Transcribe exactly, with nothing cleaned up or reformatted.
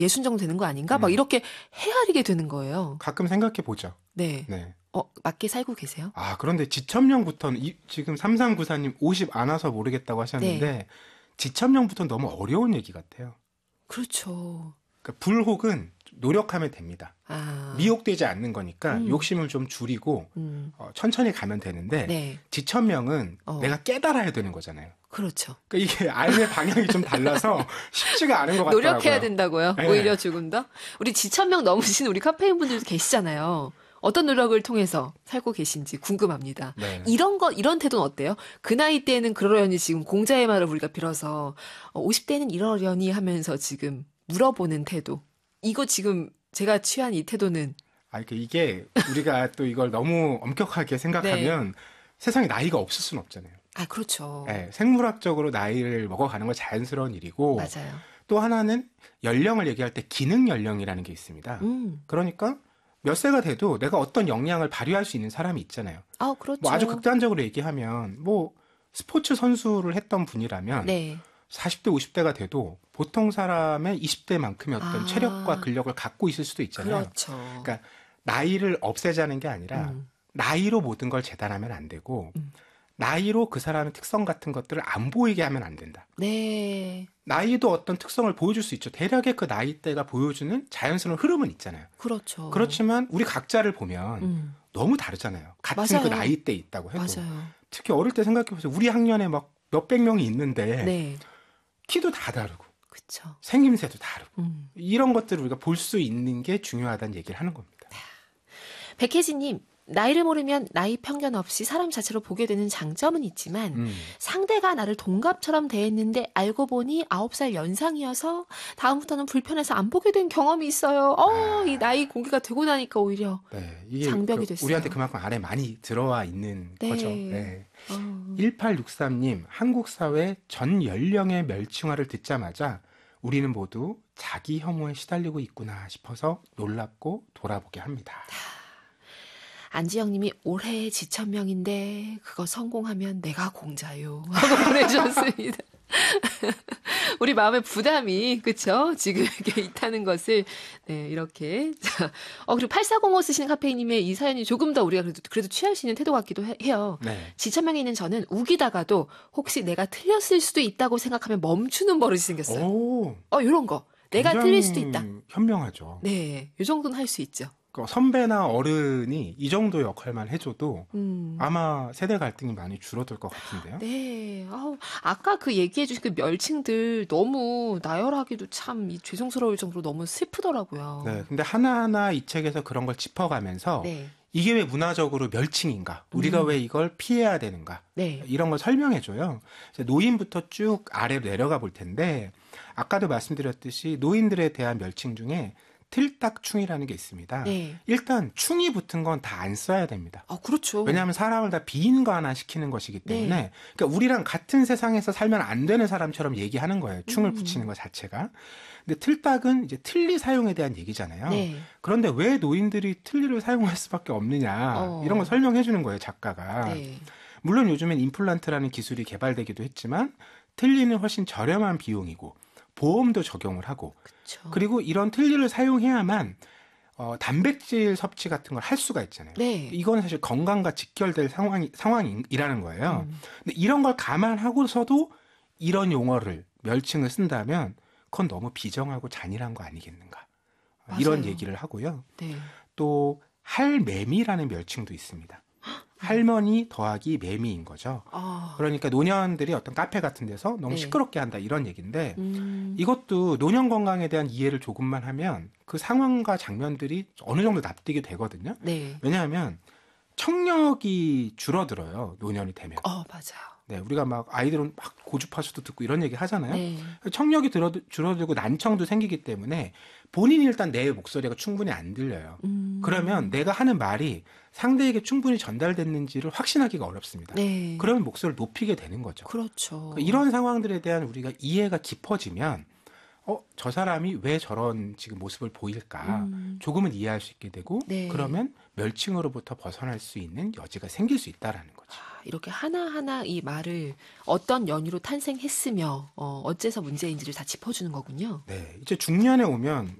예순 정도 되는 거 아닌가? 막 음. 이렇게 헤아리게 되는 거예요. 가끔 생각해 보죠. 네. 네. 어, 맞게 살고 계세요? 아, 그런데 지천명부터는 이, 지금 삼삼구사님 오십 안 와서 모르겠다고 하셨는데 네. 지천명부터는 너무 어려운 얘기 같아요. 그렇죠. 그러니까 불혹은 노력하면 됩니다. 아. 미혹되지 않는 거니까 음. 욕심을 좀 줄이고 음. 어, 천천히 가면 되는데 네. 지천명은 어. 내가 깨달아야 되는 거잖아요. 그렇죠. 그러니까 이게 삶의 방향이 좀 달라서 쉽지가 않은 것 같더라고요. 노력해야 된다고요? 네. 오히려 조금 더? 우리 지천명 넘으신 우리 카페인 분들도 계시잖아요. 어떤 노력을 통해서 살고 계신지 궁금합니다. 네. 이런 거, 이런 태도는 어때요? 그 나이 때는 그러려니 지금 공자의 말을 우리가 빌어서 오십 대는 이러려니 하면서 지금 물어보는 태도. 이거 지금 제가 취한 이 태도는 아, 그러니까 이게 우리가 또 이걸 너무 엄격하게 생각하면 네. 세상에 나이가 없을 수는 없잖아요. 아, 그렇죠. 네, 생물학적으로 나이를 먹어가는 건 자연스러운 일이고 맞아요. 또 하나는 연령을 얘기할 때 기능 연령이라는 게 있습니다. 음. 그러니까 몇 세가 돼도 내가 어떤 역량을 발휘할 수 있는 사람이 있잖아요. 아, 그렇죠. 뭐 아주 극단적으로 얘기하면 뭐 스포츠 선수를 했던 분이라면 네. 사십 대, 오십 대가 돼도 보통 사람의 이십 대만큼의 어떤 아. 체력과 근력을 갖고 있을 수도 있잖아요. 그렇죠. 그러니까 나이를 없애자는 게 아니라 음. 나이로 모든 걸 재단하면 안 되고 음. 나이로 그 사람의 특성 같은 것들을 안 보이게 하면 안 된다. 네. 나이도 어떤 특성을 보여줄 수 있죠. 대략의 그 나이대가 보여주는 자연스러운 흐름은 있잖아요. 그렇죠. 그렇지만 우리 각자를 보면 음. 너무 다르잖아요. 같은 맞아요. 그 나이대에 있다고 해도. 맞아요. 특히 어릴 때 생각해보세요. 우리 학년에 막 몇백 명이 있는데 네. 키도 다 다르고 그렇죠. 생김새도 다르고 음. 이런 것들을 우리가 볼 수 있는 게 중요하다는 얘기를 하는 겁니다. 백혜진님, 나이를 모르면 나이 편견 없이 사람 자체로 보게 되는 장점은 있지만 음. 상대가 나를 동갑처럼 대했는데 알고 보니 아홉 살 연상이어서 다음부터는 불편해서 안 보게 된 경험이 있어요. 어, 이 나이 공개가 되고 나니까 오히려 네, 이게 장벽이 그 됐어요. 우리한테 그만큼 안에 많이 들어와 있는 네. 거죠. 네. 어. 일팔육삼님, 한국 사회 전 연령의 멸칭화를 듣자마자 우리는 모두 자기 혐오에 시달리고 있구나 싶어서 놀랍고 돌아보게 합니다. 안지영님이 올해의 지천명인데 그거 성공하면 내가 공자요 하고 보내주셨습니다. 우리 마음의 부담이 그쵸? 지금 이렇게 있다는 것을 네 이렇게 자, 어 그리고 팔사공오 쓰시는 카페인님의 이 사연이 조금 더 우리가 그래도 그래도 취할 수 있는 태도 같기도 해, 해요. 네. 지천명에 있는 저는 우기다가도 혹시 내가 틀렸을 수도 있다고 생각하면 멈추는 버릇이 생겼어요. 오, 어 이런 거 내가 굉장히 틀릴 수도 있다. 현명하죠. 네, 이 정도는 할 수 있죠. 그 선배나 어른이 이 정도 역할만 해줘도 음. 아마 세대 갈등이 많이 줄어들 것 같은데요. 네. 아우, 아까 그 얘기해 주신 그 멸칭들 너무 나열하기도 참 이 죄송스러울 정도로 너무 슬프더라고요. 네, 근데 하나하나 이 책에서 그런 걸 짚어가면서 네. 이게 왜 문화적으로 멸칭인가? 우리가 음. 왜 이걸 피해야 되는가? 네. 이런 걸 설명해줘요. 노인부터 쭉 아래로 내려가 볼 텐데 아까도 말씀드렸듯이 노인들에 대한 멸칭 중에 틀딱충이라는 게 있습니다. 네. 일단 충이 붙은 건 다 안 써야 됩니다. 아, 그렇죠. 왜냐하면 사람을 다 비인간화 시키는 것이기 때문에 네. 그러니까 우리랑 같은 세상에서 살면 안 되는 사람처럼 얘기하는 거예요. 충을 음. 붙이는 것 자체가. 근데 틀딱은 이제 틀니 사용에 대한 얘기잖아요. 네. 그런데 왜 노인들이 틀니를 사용할 수밖에 없느냐 어. 이런 걸 설명해 주는 거예요, 작가가. 네. 물론 요즘엔 임플란트라는 기술이 개발되기도 했지만 틀니는 훨씬 저렴한 비용이고 보험도 적용을 하고 그렇죠. 그리고 이런 틀니를 사용해야만 어, 단백질 섭취 같은 걸 할 수가 있잖아요. 네. 이건 사실 건강과 직결될 상황이, 상황이라는 거예요. 음. 근데 이런 걸 감안하고서도 이런 용어를, 멸칭을 쓴다면 그건 너무 비정하고 잔인한 거 아니겠는가. 맞아요. 이런 얘기를 하고요. 네. 또 할매미라는 멸칭도 있습니다. 할머니 더하기 매미인 거죠. 아. 그러니까 노년들이 어떤 카페 같은 데서 너무 네. 시끄럽게 한다 이런 얘기인데 음. 이것도 노년 건강에 대한 이해를 조금만 하면 그 상황과 장면들이 어느 정도 납득이 되거든요. 네. 왜냐하면 청력이 줄어들어요. 노년이 되면. 어, 맞아요. 네, 우리가 막 아이들은 막 고주파수도 듣고 이런 얘기 하잖아요. 네. 청력이 줄어들, 줄어들고 난청도 생기기 때문에 본인이 일단 내 목소리가 충분히 안 들려요. 음. 그러면 내가 하는 말이 상대에게 충분히 전달됐는지를 확신하기가 어렵습니다. 네. 그러면 목소리를 높이게 되는 거죠. 그렇죠. 그러니까 이런 상황들에 대한 우리가 이해가 깊어지면 어, 저 사람이 왜 저런 지금 모습을 보일까 음. 조금은 이해할 수 있게 되고 네. 그러면 멸칭으로부터 벗어날 수 있는 여지가 생길 수 있다라는 거죠. 아, 이렇게 하나하나 이 말을 어떤 연유로 탄생했으며 어, 어째서 문제인지를 다 짚어주는 거군요. 네, 이제 중년에 오면